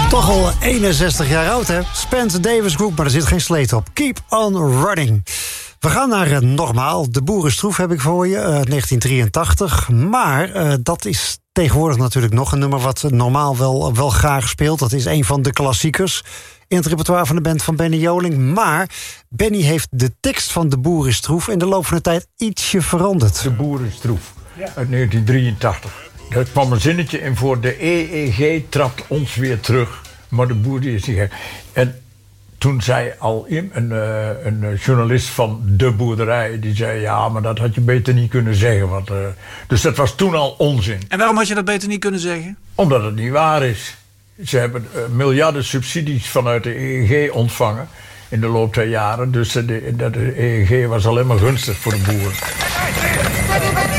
Toch al 61 jaar oud, hè? Spence Davis Group, maar er zit geen sleet op. Keep on running. We gaan naar Normaal. De Boerenstroef heb ik voor je, 1983. Maar dat is tegenwoordig natuurlijk nog een nummer wat Normaal wel graag speelt. Dat is een van de klassiekers in het repertoire van de band van Benny Joling. Maar Benny heeft de tekst van De Boerenstroef in de loop van de tijd ietsje veranderd. De Boerenstroef uit 1983. Daar kwam een zinnetje in voor: de EEG trapt ons weer terug. Maar de boer die is niet gek. En toen zei al een journalist van De Boerderij, die zei: ja, maar dat had je beter niet kunnen zeggen. Want, dus dat was toen al onzin. En waarom had je dat beter niet kunnen zeggen? Omdat het niet waar is. Ze hebben miljarden subsidies vanuit de EEG ontvangen in de loop der jaren. Dus de EEG was alleen maar gunstig voor de boeren.